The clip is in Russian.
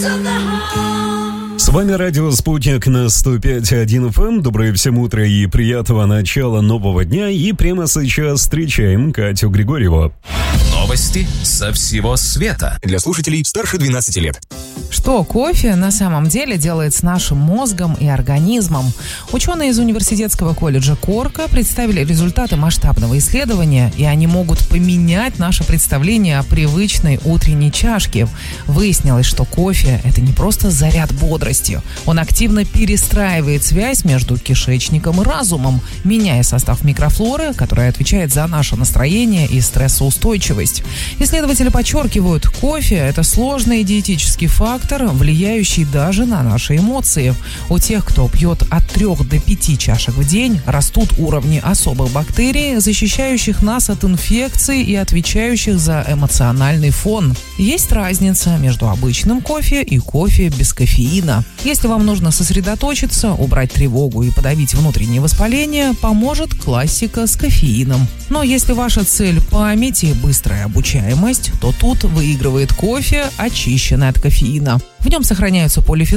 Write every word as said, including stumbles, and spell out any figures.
С вами радио «Спутник» на сто пять и один эф эм. Доброе всем утро и приятного начала нового дня. И прямо сейчас встречаем Катю Григорьеву. Новости со всего света. Для слушателей старше двенадцати лет. Что кофе на самом деле делает с нашим мозгом и организмом? Ученые из университетского колледжа Корка представили результаты масштабного исследования, и они могут поменять наше представление о привычной утренней чашке. Выяснилось, что кофе – это не просто заряд бодростью. Он активно перестраивает связь между кишечником и разумом, меняя состав микрофлоры, которая отвечает за наше настроение и стрессоустойчивость. Исследователи подчеркивают, кофе – это сложный диетический фактор, влияющий даже на наши эмоции. У тех, кто пьет от трех до пяти чашек в день, растут уровни особых бактерий, защищающих нас от инфекций и отвечающих за эмоциональный фон. Есть разница между обычным кофе и кофе без кофеина. Если вам нужно сосредоточиться, убрать тревогу и подавить внутреннее воспаление, поможет классика с кофеином. Но если ваша цель – память и быстрая обучаемость, то тут выигрывает кофе, очищенный от кофеина. В нем сохраняются полифеноли,